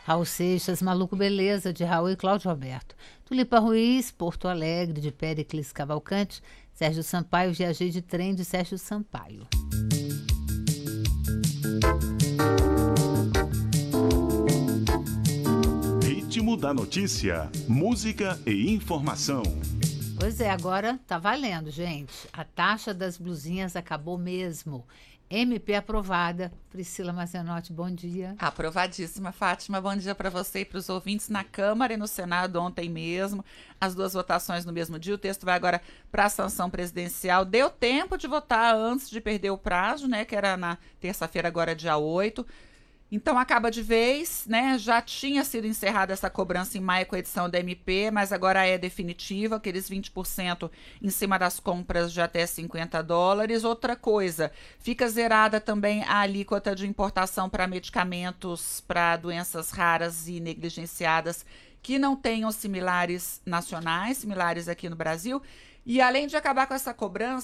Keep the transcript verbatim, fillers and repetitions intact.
Raul Seixas, Maluco Beleza, de Raul e Cláudio Alberto. Tulipa Ruiz, Porto Alegre, de Péricles Cavalcante. Sérgio Sampaio, Viajei de Trem, de Sérgio Sampaio. Ritmo da notícia, música e informação. Pois é, agora tá valendo, gente. A taxa das blusinhas acabou mesmo. M P aprovada. Priscila Mazenotti, bom dia. Aprovadíssima, Fátima. Bom dia para você e para os ouvintes na Câmara e no Senado ontem mesmo. As duas votações no mesmo dia. O texto vai agora para a sanção presidencial. Deu tempo de votar antes de perder o prazo, né? Que era na terça-feira, agora dia oito. Então acaba de vez, né? Já tinha sido encerrada essa cobrança em maio com a edição da M P, mas agora é definitiva, aqueles vinte por cento em cima das compras de até cinquenta dólares. Outra coisa, fica zerada também a alíquota de importação para medicamentos para doenças raras e negligenciadas que não tenham similares nacionais, similares aqui no Brasil. E além de acabar com essa cobrança,